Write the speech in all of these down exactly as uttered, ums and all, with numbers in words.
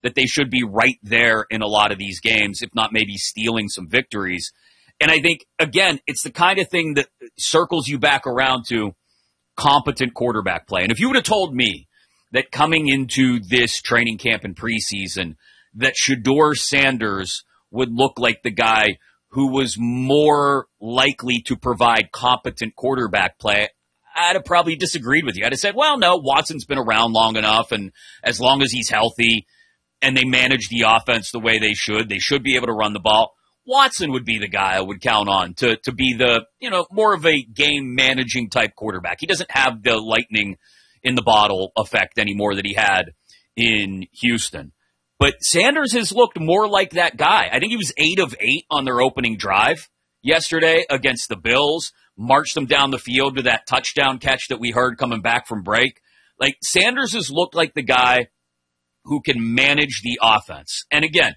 that they should be right there in a lot of these games, if not maybe stealing some victories. And I think, again, it's the kind of thing that circles you back around to competent quarterback play. And if you would have told me that coming into this training camp and preseason that Shedeur Sanders would look like the guy who was more likely to provide competent quarterback play, I'd have probably disagreed with you. I'd have said, well, no, Watson's been around long enough, and as long as he's healthy and they manage the offense the way they should, they should be able to run the ball. Watson would be the guy I would count on to, to be the, you know, more of a game-managing type quarterback. He doesn't have the lightning in the bottle effect anymore that he had in Houston. But Sanders has looked more like that guy. I think he was eight of eight on their opening drive yesterday against the Bills, marched them down the field to that touchdown catch that we heard coming back from break. Like, Sanders has looked like the guy who can manage the offense. And again,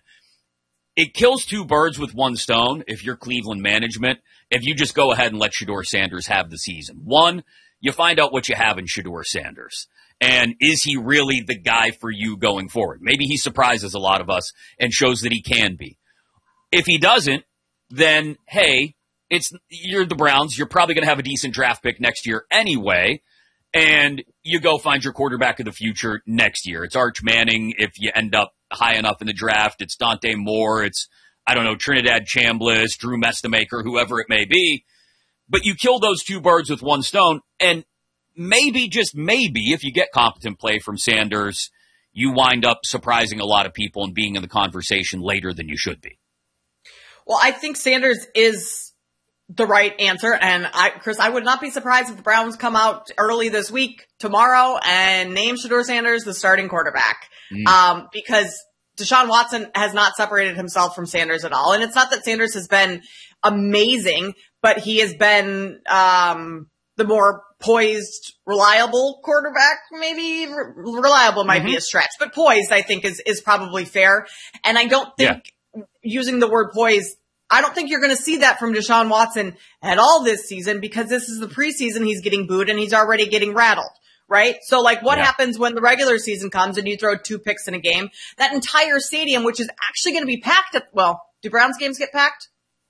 it kills two birds with one stone if you're Cleveland management, if you just go ahead and let Shedeur Sanders have the season. One, you find out what you have in Shedeur Sanders. And is he really the guy for you going forward? Maybe he surprises a lot of us and shows that he can be. If he doesn't, then, hey, it's you're the Browns. You're probably going to have a decent draft pick next year anyway. And you go find your quarterback of the future next year. It's Arch Manning if you end up high enough in the draft. It's Dante Moore. It's, I don't know, Trinidad Chambliss, Drew Mestamaker, whoever it may be. But you kill those two birds with one stone, and maybe, just maybe, if you get competent play from Sanders, you wind up surprising a lot of people and being in the conversation later than you should be. Well, I think Sanders is the right answer, and I, Chris, I would not be surprised if the Browns come out early this week, tomorrow, and name Shedeur Sanders the starting quarterback. Mm. Um, because Deshaun Watson has not separated himself from Sanders at all. And it's not that Sanders has been amazing, but he has been, um, the more poised, reliable quarterback. Maybe Re- reliable might mm-hmm. be a stretch, but poised, I think, is, is probably fair. And I don't think yeah. using the word poised, I don't think you're going to see that from Deshaun Watson at all this season, because this is the preseason. He's getting booed and he's already getting rattled. Right? So, like, what yeah. happens when the regular season comes and you throw two picks in a game? That entire stadium, which is actually going to be packed at, well, do Browns games get packed?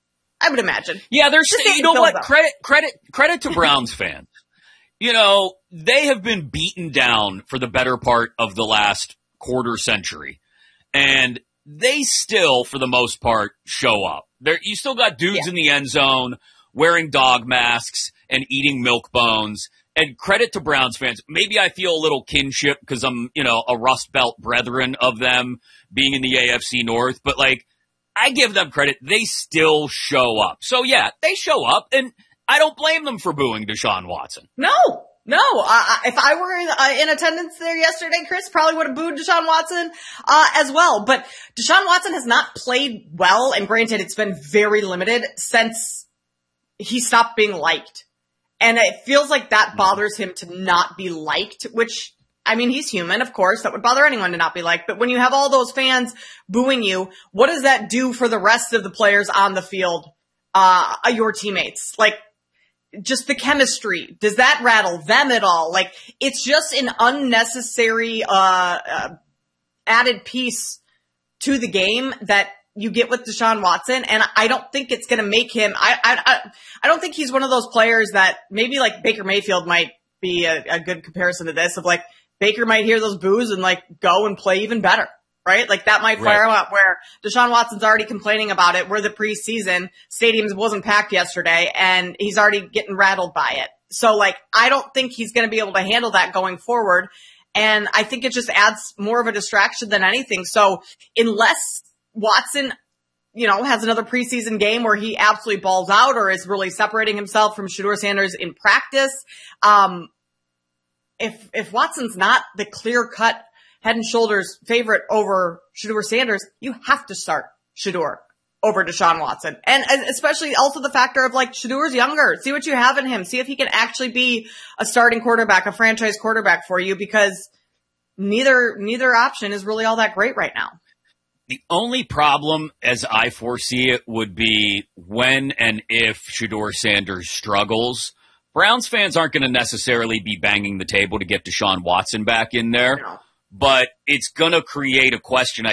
I would imagine. Yeah, there's, you know what? Up. Credit, credit, credit to Browns fans. You know, they have been beaten down for the better part of the last quarter century. And they still, for the most part, show up. There, you still got dudes yeah. in the end zone wearing dog masks and eating milk bones. And credit to Browns fans. Maybe I feel a little kinship because I'm, you know, a Rust Belt brethren of them being in the A F C North. But, like, I give them credit. They still show up. So, yeah, they show up. And I don't blame them for booing Deshaun Watson. No, no. Uh, if I were in, uh, in attendance there yesterday, Chris, probably would have booed Deshaun Watson uh, as well. But Deshaun Watson has not played well. And granted, it's been very limited since he stopped being liked. And it feels like that bothers him to not be liked, which, I mean, he's human, of course. That would bother anyone to not be liked. But when you have all those fans booing you, what does that do for the rest of the players on the field, uh, your teammates? Like, just the chemistry. Does that rattle them at all? Like, it's just an unnecessary, uh, uh added piece to the game that you get with Deshaun Watson, and I don't think it's going to make him, I, I, I don't think he's one of those players that maybe like Baker Mayfield might be a, a good comparison to this, of like Baker might hear those boos and like go and play even better, right? Like that might fire him up, where Deshaun Watson's already complaining about it. We're the preseason, stadiums wasn't packed yesterday, and he's already getting rattled by it. So like, I don't think he's going to be able to handle that going forward. And I think it just adds more of a distraction than anything. So unless Watson, you know, has another preseason game where he absolutely balls out or is really separating himself from Shedeur Sanders in practice. Um, if, if Watson's not the clear cut head and shoulders favorite over Shedeur Sanders, you have to start Shedeur over Deshaun Watson. And especially also the factor of like, Shedeur's younger. See what you have in him. See if he can actually be a starting quarterback, a franchise quarterback for you, because neither, neither option is really all that great right now. The only problem, as I foresee it, would be when and if Shedeur Sanders struggles. Browns fans aren't going to necessarily be banging the table to get Deshaun Watson back in there. No. but it's going to create a question, I